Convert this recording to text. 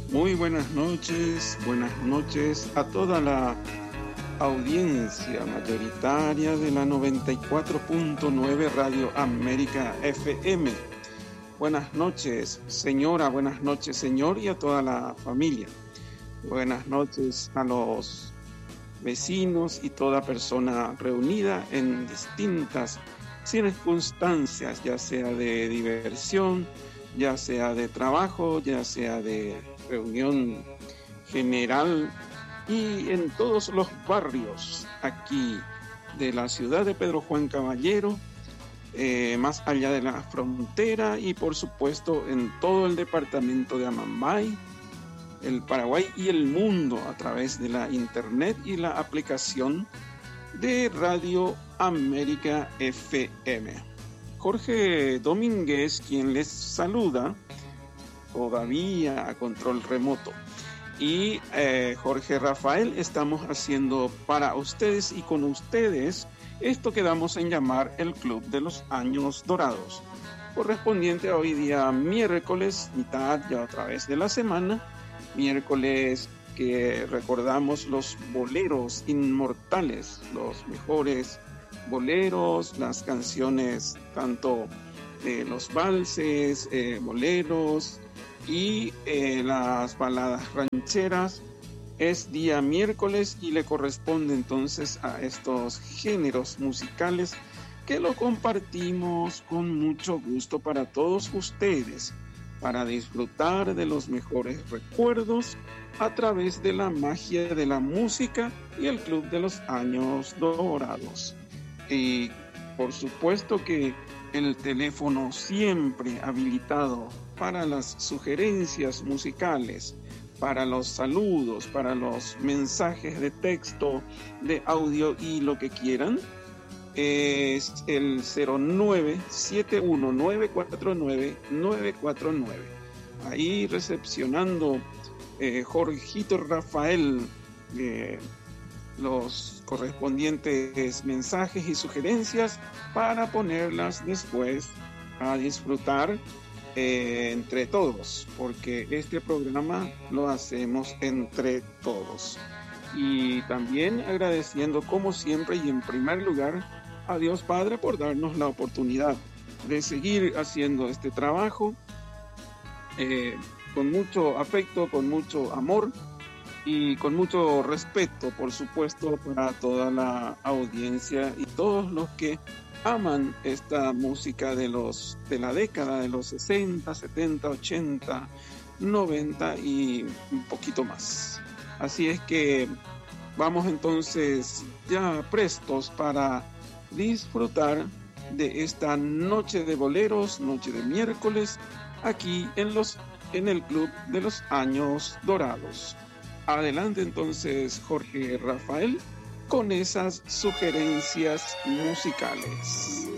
Muy buenas noches a toda la audiencia mayoritaria de la 94.9 Radio América FM. Buenas noches, señora, buenas noches, señor, y a toda la familia. Buenas noches a los vecinos y toda persona reunida en distintas circunstancias, ya sea de diversión, ya sea de trabajo, ya sea de reunión general y en todos los barrios aquí de la ciudad de Pedro Juan Caballero, más allá de la frontera y por supuesto en todo el departamento de Amambay, el Paraguay y el mundo a través de la internet y la aplicación de Radio América FM. Jorge Domínguez, quien les saluda, todavía a control remoto. Y Jorge Rafael, estamos haciendo para ustedes y con ustedes esto que damos en llamar el Club de los Años Dorados, correspondiente a hoy día miércoles, mitad ya otra vez de la semana, miércoles que recordamos los boleros inmortales, los mejores boleros, las canciones tanto de los valses, boleros y las baladas rancheras. Es día miércoles y le corresponde entonces a estos géneros musicales que lo compartimos con mucho gusto para todos ustedes, para disfrutar de los mejores recuerdos a través de la magia de la música y el Club de los Años Dorados. Y por supuesto que el teléfono siempre habilitado para las sugerencias musicales, para los saludos, para los mensajes de texto, de audio y lo que quieran, es el 0971949949. Ahí recepcionando Jorgito Rafael los correspondientes mensajes y sugerencias para ponerlas después a disfrutar entre todos, porque este programa lo hacemos entre todos. Y también agradeciendo como siempre y en primer lugar a Dios Padre por darnos la oportunidad de seguir haciendo este trabajo con mucho afecto, con mucho amor y con mucho respeto, por supuesto, para toda la audiencia y todos los que aman esta música de la década de los 60, 70, 80, 90 y un poquito más. Así es que vamos entonces ya prestos para disfrutar de esta noche de boleros, noche de miércoles, aquí en el Club de los Años Dorados. Adelante entonces, Jorge Rafael, con esas sugerencias musicales.